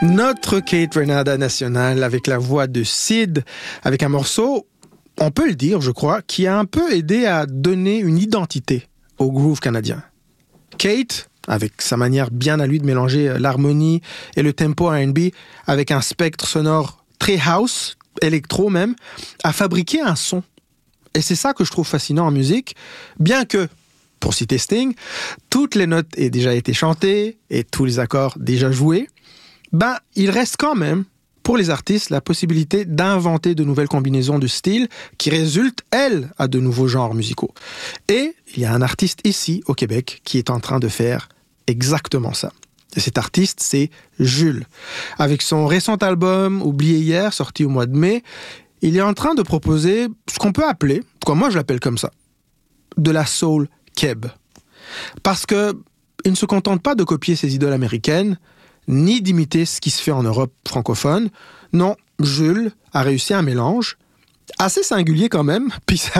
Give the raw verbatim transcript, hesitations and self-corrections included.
Notre Kate Renada nationale avec la voix de Sid, avec un morceau, on peut le dire, je crois, qui a un peu aidé à donner une identité au groove canadien. Kate, avec sa manière bien à lui de mélanger l'harmonie et le tempo R and B avec un spectre sonore très house, électro même, a fabriqué un son. Et c'est ça que je trouve fascinant en musique, bien que, pour citer Sting, toutes les notes aient déjà été chantées et tous les accords déjà joués, ben, il reste quand même, pour les artistes, la possibilité d'inventer de nouvelles combinaisons de styles qui résultent, elles, à de nouveaux genres musicaux. Et il y a un artiste ici, au Québec, qui est en train de faire exactement ça. Et cet artiste, c'est Jules. Avec son récent album « Oublié hier », sorti au mois de mai, il est en train de proposer ce qu'on peut appeler, en tout cas moi je l'appelle comme ça, de la soul keb. Parce que il ne se contente pas de copier ses idoles américaines, ni d'imiter ce qui se fait en Europe francophone. Non, Jules a réussi un mélange assez singulier quand même, puis ça